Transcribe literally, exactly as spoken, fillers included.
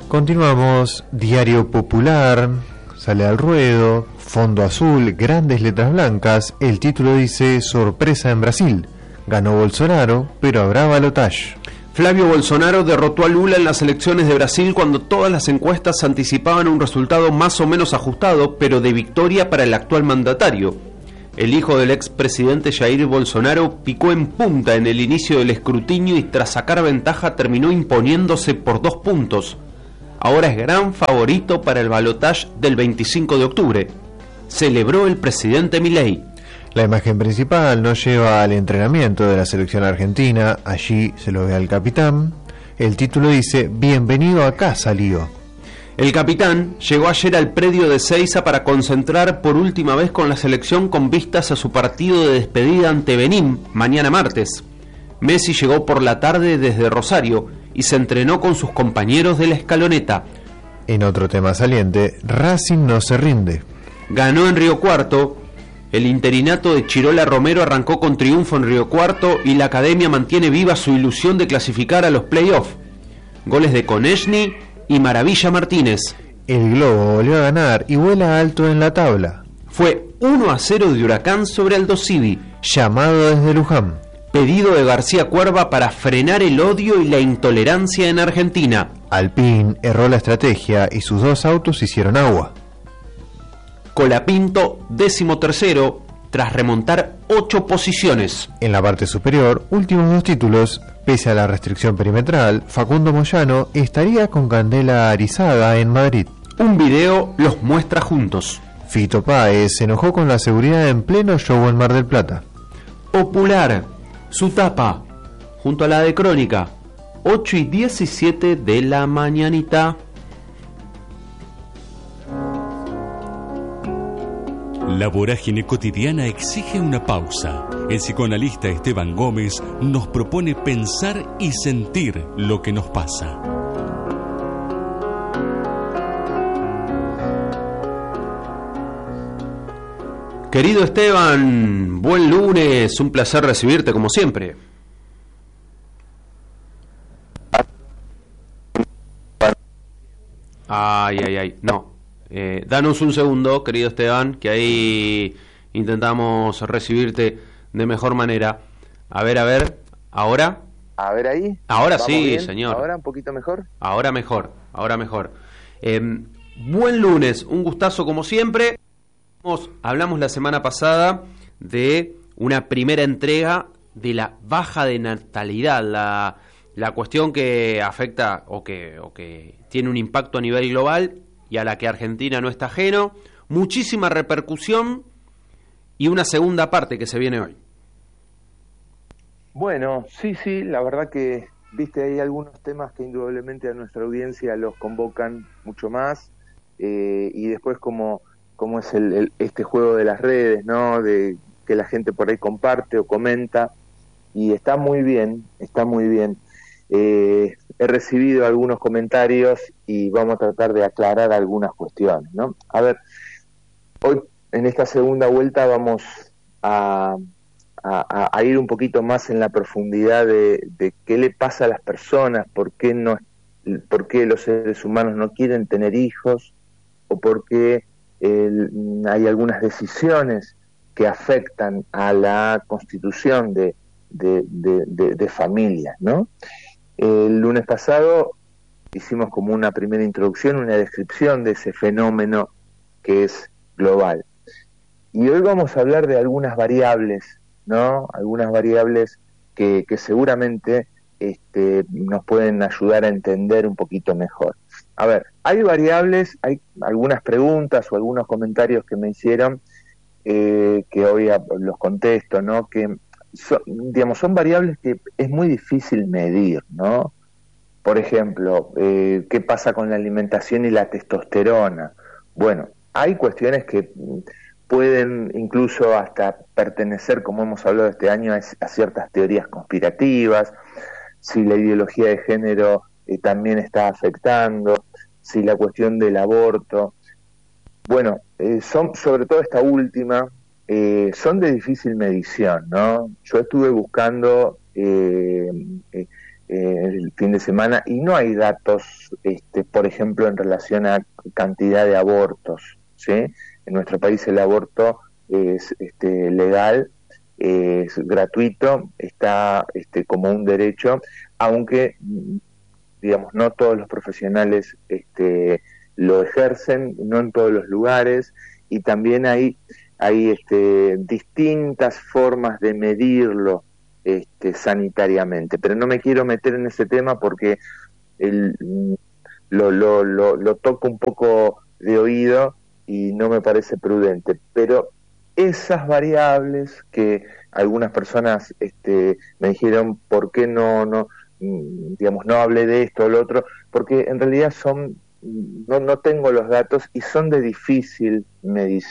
Continuamos, Diario Popular, sale al ruedo, fondo azul, grandes letras blancas, el título dice sorpresa en Brasil, ganó Bolsonaro, pero habrá balotaje. Flavio Bolsonaro derrotó a Lula en las elecciones de Brasil cuando todas las encuestas anticipaban un resultado más o menos ajustado, pero de victoria para el actual mandatario. El hijo del expresidente Jair Bolsonaro picó en punta en el inicio del escrutinio y tras sacar ventaja terminó imponiéndose por dos puntos. Ahora es gran favorito para el balotaje del veinticinco de octubre. Celebró el presidente Milei. La imagen principal nos lleva al entrenamiento de la selección argentina, allí se lo ve al capitán. El título dice, bienvenido a casa, Lío. El capitán llegó ayer al predio de Seiza para concentrar por última vez con la selección con vistas a su partido de despedida ante Benín, mañana martes. Messi llegó por la tarde desde Rosario y se entrenó con sus compañeros de la escaloneta. En otro tema saliente, Racing no se rinde. Ganó en Río Cuarto. El interinato de Chirola Romero arrancó con triunfo en Río Cuarto y la academia mantiene viva su ilusión de clasificar a los playoffs. Goles de Konechny y Maravilla Martínez. El Globo volvió a ganar y vuela alto en la tabla. Fue uno a cero de Huracán sobre Aldo Civi. Llamado desde Luján. Pedido de García Cuerva para frenar el odio y la intolerancia en Argentina. Alpine erró la estrategia y sus dos autos hicieron agua. Colapinto, décimo tercero, tras remontar ocho posiciones. En la parte superior, últimos dos títulos, pese a la restricción perimetral, Facundo Moyano estaría con Candela Arizaga en Madrid. Un video los muestra juntos. Fito Páez se enojó con la seguridad en pleno show en Mar del Plata. Popular, su tapa, junto a la de Crónica, ocho y diecisiete de la mañanita. La vorágine cotidiana exige una pausa. El psicoanalista Esteban Gómez nos propone pensar y sentir lo que nos pasa. Querido Esteban, buen lunes, un placer recibirte como siempre. Ay, ay, ay, no. Eh, danos un segundo, querido Esteban, que ahí intentamos recibirte de mejor manera. A ver, a ver, ¿ahora? A ver ahí. Ahora sí, bien? Señor. ¿Ahora un poquito mejor? Ahora mejor, ahora mejor. Eh, buen lunes, un gustazo como siempre. Hablamos la semana pasada de una primera entrega de la baja de natalidad, la, la cuestión que afecta o que, o que tiene un impacto a nivel global y a la que Argentina no está ajeno, muchísima repercusión y una segunda parte que se viene hoy. Bueno, sí, sí, la verdad que, viste, hay algunos temas que indudablemente a nuestra audiencia los convocan mucho más, eh, y después como, como es el, el, este juego de las redes, ¿no?, de que la gente por ahí comparte o comenta, y está muy bien, está muy bien. Eh, he recibido algunos comentarios y vamos a tratar de aclarar algunas cuestiones, ¿no? A ver, hoy en esta segunda vuelta vamos a, a, a ir un poquito más en la profundidad de, de qué le pasa a las personas, por qué, no, por qué los seres humanos no quieren tener hijos, o por qué eh, hay algunas decisiones que afectan a la constitución de, de, de, de, de familias, ¿no? El lunes pasado hicimos como una primera introducción, una descripción de ese fenómeno que es global. Y hoy vamos a hablar de algunas variables, ¿no? Algunas variables que, que seguramente este, nos pueden ayudar a entender un poquito mejor. A ver, hay variables, hay algunas preguntas o algunos comentarios que me hicieron, eh, que hoy a, los contesto, ¿no? Que Son, digamos, son variables que es muy difícil medir, ¿no? Por ejemplo, eh, ¿qué pasa con la alimentación y la testosterona? Bueno, hay cuestiones que pueden incluso hasta pertenecer, como hemos hablado este año, a, a ciertas teorías conspirativas, si la ideología de género eh, también está afectando, si la cuestión del aborto. Bueno, eh, son sobre todo esta última, Eh, son de difícil medición, ¿no? Yo estuve buscando eh, eh, eh, el fin de semana y no hay datos, este, por ejemplo, en relación a cantidad de abortos, ¿sí? En nuestro país el aborto es este, legal, es gratuito, está este, como un derecho, aunque, digamos, no todos los profesionales este, lo ejercen, no en todos los lugares, y también hay, hay este, distintas formas de medirlo este, sanitariamente. Pero no me quiero meter en ese tema porque el, lo, lo, lo, lo toco un poco de oído y no me parece prudente. Pero esas variables que algunas personas este, me dijeron, ¿por qué no, no, digamos, no hablé de esto o lo otro? Porque en realidad son, no, no tengo los datos y son de difícil medición.